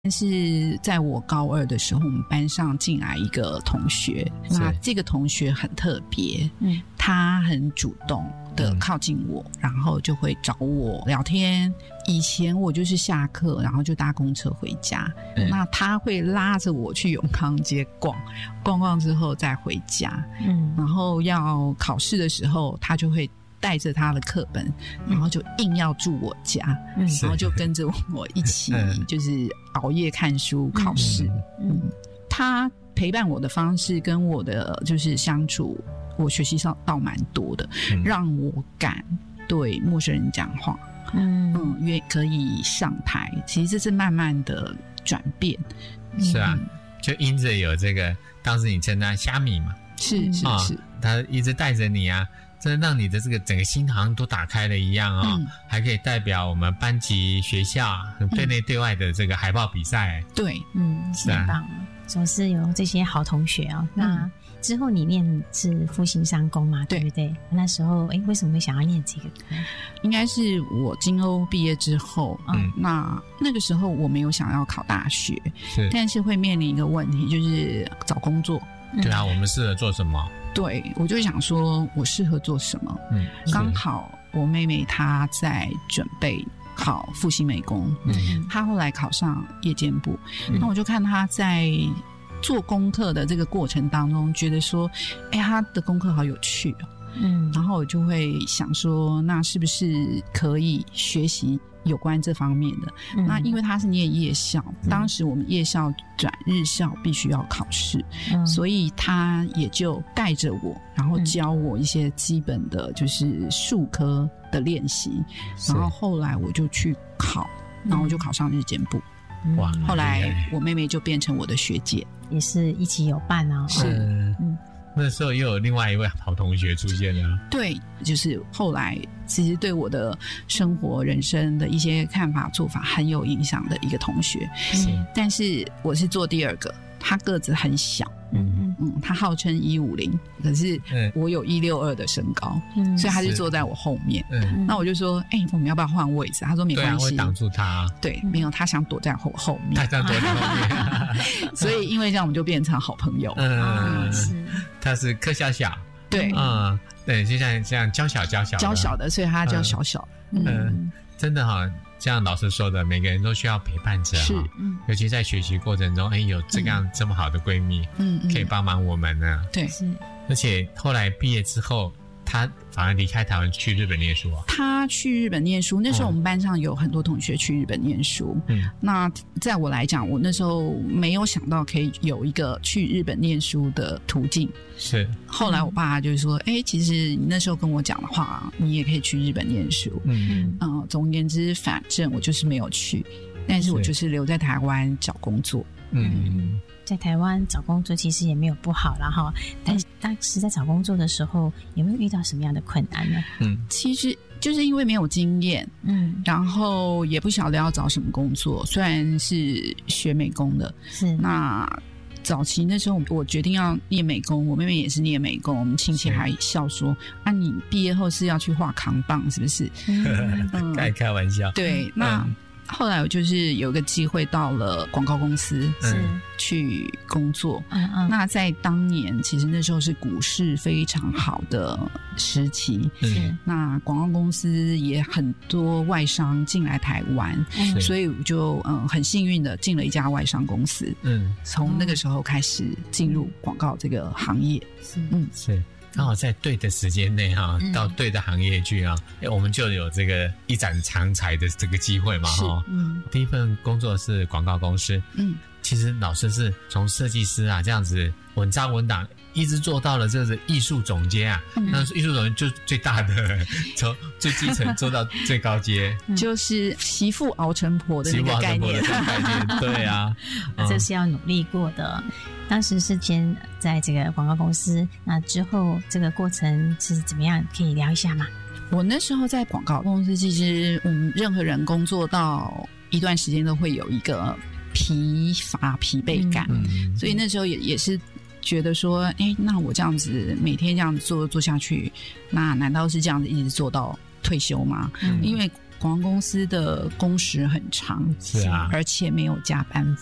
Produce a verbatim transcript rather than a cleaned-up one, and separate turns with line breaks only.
但是在我高二的时候，我们班上进来一个同学，那这个同学很特别，嗯，他很主动的靠近我，嗯，然后就会找我聊天。以前我就是下课然后就搭公车回家，嗯，那他会拉着我去永康街逛，逛逛之后再回家，嗯，然后要考试的时候他就会带着他的课本，然后就硬要住我家，嗯，然后就跟着我一起就是熬夜看书考试，嗯嗯，他陪伴我的方式跟我的就是相处，我学习上到蛮多的，嗯，让我敢对陌生人讲话，嗯嗯，也可以上台，其实这是慢慢的转变，
是啊，嗯，就因着有这个，当时你称他虾米嘛，
是是是，哦，
他一直带着你啊，真的让你的这个整个心好像都打开了一样啊，哦嗯，还可以代表我们班级、学校对内对外的这个海报比赛，
嗯，对，
嗯，是啊，很棒，总是有这些好同学哦。那，嗯，之后你念是复兴商工嘛，对不对？那时候哎，为什么会想要念这个？
应该是我金欧毕业之后，嗯，那那个时候我没有想要考大学，是，但是会面临一个问题，就是找工作。
对啊，我们适合做什么？
对，我就想说我适合做什么，嗯，刚好我妹妹她在准备考复兴美工，嗯，她后来考上夜间部，嗯，那我就看她在做功课的这个过程当中，觉得说哎，她的功课好有趣哦，嗯，然后我就会想说那是不是可以学习有关这方面的，嗯，那因为他是念夜校，嗯，当时我们夜校转日校必须要考试，嗯，所以他也就带着我，然后教我一些基本的就是术科的练习，嗯，然后后来我就去考，然后我就考上日间部，嗯，哇！后来我妹妹就变成我的学姐，
也是一起有伴啊，
是，嗯。
那时候又有另外一位好同学出现了，
对，就是后来其实对我的生活人生的一些看法做法很有影响的一个同学，嗯，但是我是做第二个，他个子很小，嗯嗯，他号称一五零，可是我有一六二的身高，嗯，所以他就坐在我后面，嗯，那我就说哎，欸，我们要不要换位置？他说没关系，
对啊，会挡住他，啊，
对，没有，他想躲在我后面，
他想躲在后面
所以因为这样我们就变成好朋友，
嗯，啊，是，他是柯小小，
对，
嗯，对，就像这样娇小娇小
娇小的，所以他叫小小，
嗯，嗯，真的哈，像老师说的，每个人都需要陪伴者，是，嗯，尤其在学习过程中，哎，有这样，嗯，这么好的闺蜜，嗯，可以帮忙我们呢，
对，是，
而且后来毕业之后，他反而离开台湾去日本念书啊。
他去日本念书，那时候我们班上有很多同学去日本念书，嗯，那在我来讲，我那时候没有想到可以有一个去日本念书的途径，
是。
后来我爸就是说，哎，欸，其实你那时候跟我讲的话，你也可以去日本念书，嗯嗯，呃，总而言之，反正我就是没有去，但是我就是留在台湾找工作，
嗯，在台湾找工作其实也没有不好啦哈，但是当时在找工作的时候，有没有遇到什么样的困难呢？
嗯，其实就是因为没有经验，嗯，然后也不晓得要找什么工作，虽然是学美工的，是那。早期那时候我决定要念美工，我妹妹也是念美工，我们亲戚还笑说啊，你毕业后是要去画扛棒是不是？
嗯，开开玩笑。
对，那。嗯后来我就是有个机会到了广告公司嗯去工作，嗯嗯，那在当年其实那时候是股市非常好的时期，嗯，那广告公司也很多外商进来台湾，嗯，所以我就嗯很幸运的进了一家外商公司，嗯，从那个时候开始进入广告这个行业，
是嗯是。刚好在对的时间内哈，嗯，到对的行业去啊，我们就有这个一展长才的这个机会嘛哈。嗯，第一份工作是广告公司，嗯，其实老师是从设计师啊这样子稳扎稳打，一直做到了这个艺术总监啊，嗯，那艺术总监就最大的，从最基层做到最高阶，
就是媳妇熬成婆的那个概念，
媳妇熬成婆的概念，对啊，
嗯，这是要努力过的。当时是先在这个广告公司，那之后这个过程是怎么样？可以聊一下吗？
我那时候在广告公司，其实我们任何人工作到一段时间都会有一个疲乏、疲惫感，嗯，所以那时候也也是觉得说，哎，那我这样子每天这样子做做下去，那难道是这样子一直做到退休吗？嗯，因为广告公司的工时很长，
是啊，
而且没有加班